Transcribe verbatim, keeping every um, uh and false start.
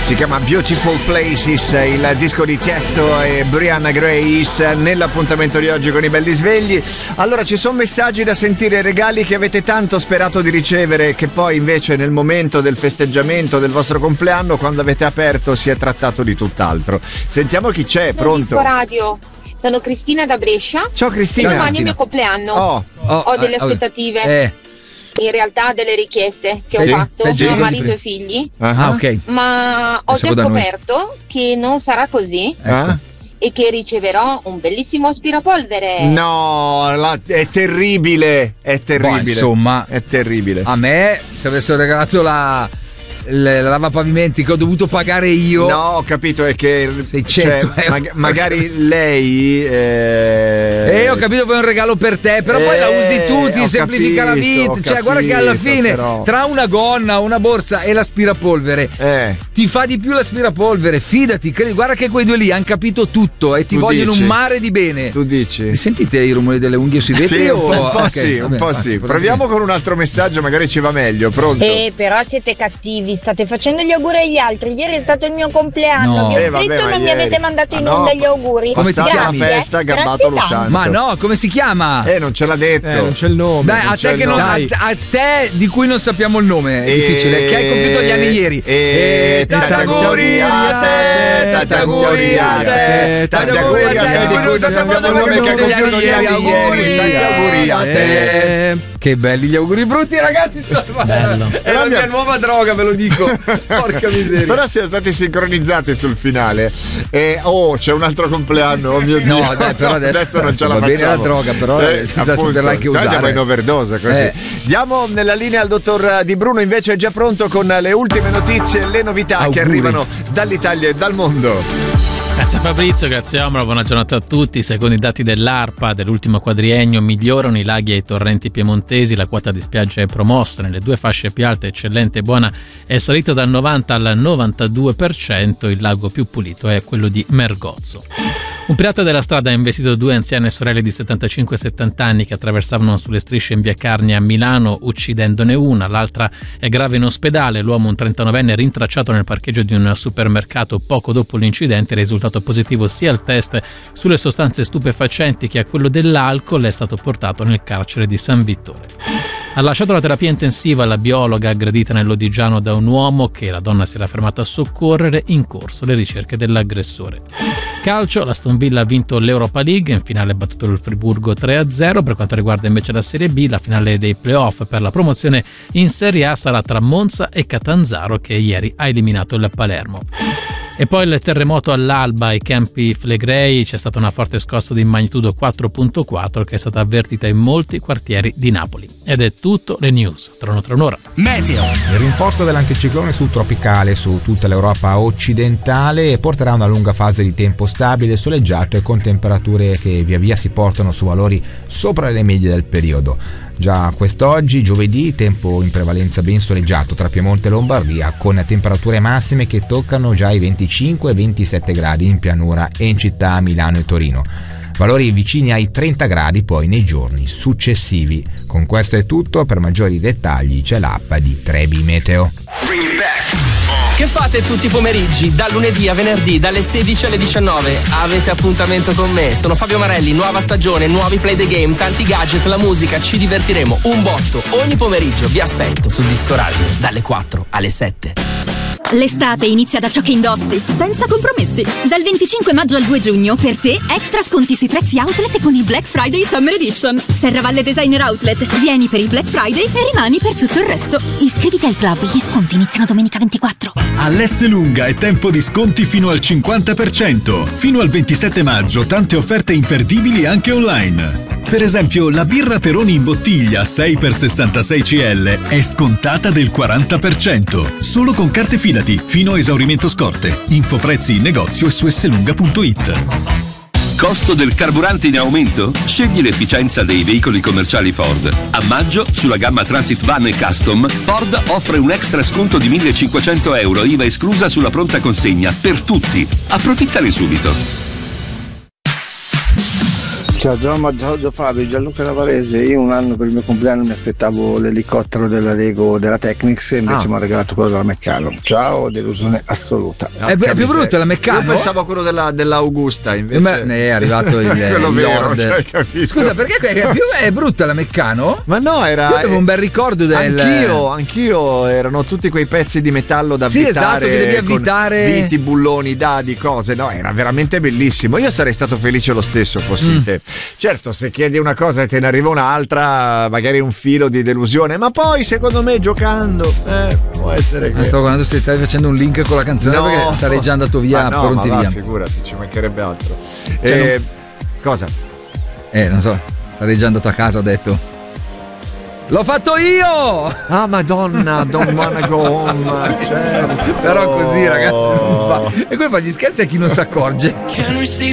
Si chiama Beautiful Places, il disco di Tiesto e Brianna Grace nell'appuntamento di oggi con i belli svegli. Allora, ci sono messaggi da sentire, regali che avete tanto sperato di ricevere, che poi invece nel momento del festeggiamento del vostro compleanno, quando avete aperto, si è trattato di tutt'altro. Sentiamo chi c'è, pronto? Disco Radio. Sono Cristina da Brescia. Ciao Cristina. E domani è il Cristina. mio compleanno. Oh. Oh, Ho delle eh, aspettative. Eh. In realtà delle richieste che Sì, ho fatto eh, sì, a marito sì. e figli. Uh-huh. Ah, ok. Ma ho Pensavo già da noi. scoperto che non sarà così Ah? e che riceverò un bellissimo aspirapolvere. No, la- è terribile, è terribile. Boh, insomma, è terribile. a me se avessero regalato la, la, la lavapavimenti che ho dovuto pagare io. No, ho capito, è che seicento cioè, euro. mag- magari lei eh... Eh, ho capito, vuoi un regalo per te, però poi la usi tu, ti Eh, ho semplifica la capito, vita. ho Cioè, guarda che alla capito, fine, però. tra una gonna, una borsa e l'aspirapolvere, eh. ti fa di più l'aspirapolvere. Fidati, credi, guarda che quei due lì hanno capito tutto e ti Tu vogliono dici? un mare di bene. Tu dici? Mi sentite i rumori delle unghie sui vetri? Sì, un po', o... un po' ok, sì, un vabbè, po' va, sì. quello Proviamo che- con un altro messaggio, magari ci va meglio. Pronto? Eh, però siete cattivi, state facendo gli auguri agli altri. Ieri è stato il mio compleanno, No. vi ho Eh, vabbè, scritto ma e non mi ieri- avete mandato in Ah, no. onda gli auguri. Come si Passata chiami? la festa, Grazie gabbato lo tanto. santo. Ma no, come si chiama? Eh, non ce l'ha detto. Eh, non c'è il nome. Dai, non a c'è te, il che non, a, nome. a te di cui non sappiamo il nome è E- difficile, che hai compiuto gli anni ieri. E tanti auguri a te, tanti auguri a te, tanti auguri a te, di cui non sappiamo il nome, che hai compiuto gli anni ieri. Tanti auguri a te. Eh, Che belli gli auguri brutti, ragazzi. Bello. È la mia nuova droga, ve lo dico. Porca miseria. Però siamo stati sincronizzati sul finale. E oh, c'è un altro compleanno. Oh mio Dio. No, dai, però adesso- non ce la va bene facciamo. la droga, però, eh, bisogna appunto, saperla anche sai, usare. Andiamo in overdose così. Eh. Diamo nella linea al dottor Di Bruno, invece è già pronto con le ultime notizie e le novità Auguri. che arrivano dall'Italia e dal mondo. Grazie Fabrizio, grazie Omar, buona giornata a tutti. Secondo i dati dell'ARPA dell'ultimo quadriennio migliorano i laghi e i torrenti piemontesi, la quota di spiaggia è promossa nelle due fasce più alte, eccellente e buona, è salita dal novanta al novantadue per cento, il lago più pulito è quello di Mergozzo. Un pirata della strada ha investito due anziane sorelle di settantacinque e settanta anni che attraversavano sulle strisce in via Carnia a Milano, uccidendone una. L'altra è grave in ospedale. L'uomo, un trentanovenne, rintracciato nel parcheggio di un supermercato poco dopo l'incidente, è risultato positivo sia al test sulle sostanze stupefacenti che a quello dell'alcol, è stato portato nel carcere di San Vittore. Ha lasciato la terapia intensiva la biologa aggredita nell'Odigiano da un uomo che la donna si era fermata a soccorrere, in corso le ricerche dell'aggressore. Calcio, l'Aston Villa ha vinto l'Europa League, in finale ha battuto il Friburgo tre a zero. Per quanto riguarda invece la Serie B, la finale dei playoff per la promozione in Serie A sarà tra Monza e Catanzaro, che ieri ha eliminato il Palermo. E poi il terremoto all'alba ai Campi Flegrei, c'è stata una forte scossa di magnitudo quattro virgola quattro che è stata avvertita in molti quartieri di Napoli. Ed è tutto, le news tornano tra un'ora. Meteo. Il rinforzo dell'anticiclone subtropicale su tutta l'Europa occidentale porterà una lunga fase di tempo stabile, soleggiato e con temperature che via via si portano su valori sopra le medie del periodo. Già quest'oggi, giovedì, tempo in prevalenza ben soleggiato tra Piemonte e Lombardia, con temperature massime che toccano già i venticinque e ventisette gradi in pianura e in città Milano e Torino. Valori vicini ai trenta gradi poi nei giorni successivi. Con questo è tutto, per maggiori dettagli c'è l'app di Trebi Meteo. Che fate tutti i pomeriggi, dal lunedì a venerdì, dalle sedici alle diciannove? Avete appuntamento con me, sono Fabio Marelli, nuova stagione, nuovi play the game, tanti gadget, la musica, ci divertiremo un botto. Ogni pomeriggio vi aspetto su Disco Radio, dalle quattro alle sette. L'estate inizia da ciò che indossi, senza compromessi. Dal venticinque maggio al due giugno, per te, extra sconti sui prezzi outlet con il Black Friday Summer Edition. Serravalle Designer Outlet, vieni per il Black Friday e rimani per tutto il resto. Iscriviti al club, gli sconti iniziano domenica ventiquattro. All'Esselunga è tempo di sconti fino al cinquanta per cento. Fino al ventisette maggio tante offerte imperdibili anche online. Per esempio, la birra Peroni in bottiglia sei per sessantasei centilitri è scontata del quaranta per cento. Solo con carte Fidati, fino a esaurimento scorte. Info prezzi in negozio e su esselunga punto it. Costo del carburante in aumento? Scegli l'efficienza dei veicoli commerciali Ford. A maggio, sulla gamma Transit Van e Custom, Ford offre un extra sconto di millecinquecento euro, I V A esclusa sulla pronta consegna, per tutti. Approfittane subito. Ciao Giamma, ciao Fabio, Gianluca Lavarese. Io un anno per il mio compleanno mi aspettavo l'elicottero della Lego della Technics e invece Ah. mi ha regalato quello della Meccano. Ciao, delusione assoluta. È, è più brutto la Meccano? Io pensavo a quello della, dell'Augusta invece. Ma ne è arrivato il, quello il vero, Lord. cioè, capito? Scusa, perché è, più, è brutta la Meccano? Ma no, era. Io avevo un bel ricordo del. Anch'io, anch'io erano tutti quei pezzi di metallo da Sì, avvitare. esatto, che devi con avvitare. viti, bulloni, dadi, cose. No, era veramente bellissimo. Io sarei stato felice lo stesso, fossi Mm. te. Certo, se chiedi una cosa e te ne arriva un'altra, magari un filo di delusione. Ma poi, secondo me, giocando, eh, può essere che. Ah, stavo guardando se stai facendo un link con la canzone No. perché sarei già andato via, Ma no, pronti ma va, via. figurati, ci mancherebbe altro. Cioè, Eh, non- Cosa? Eh, non so, sarei già andato a casa, ho detto. L'ho fatto io! Ah, Madonna, don't wanna go home. Certo. Però così, ragazzi, non fa. E poi fa gli scherzi a chi non si accorge. Can we stay